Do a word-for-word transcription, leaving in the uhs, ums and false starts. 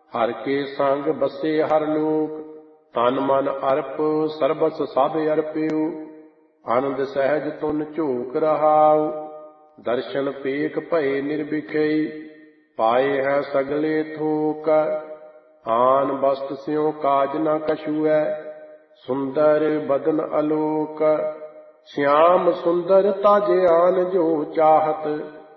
ਹਰ ਕੇ ਸੰਗ ਬਸੇ ਹਰ ਲੋਕ, ਤਨ ਮਨ ਅਰਪ ਸਰਬਸ ਸਭ ਅਰਪਿਓ। ਆਨੰਦ ਸਹਿਜ ਤੁਨ ਝੋਕ ਰਹਾਉ, ਦਰਸ਼ਨ ਪੇਖ ਭਏ ਨਿਰਭਿਖਈ। ਪਾਏ ਹੈ ਸਗਲੇ ਥੋਕ, ਆਨ ਬਸਤ ਸਿਉ ਕਾਜ ਨ ਕਛੂ ਹੈ। ਸੁੰਦਰ ਬਦਨ ਅਲੋਕ, श्याम सुंदर ताजे आन जो चाहत।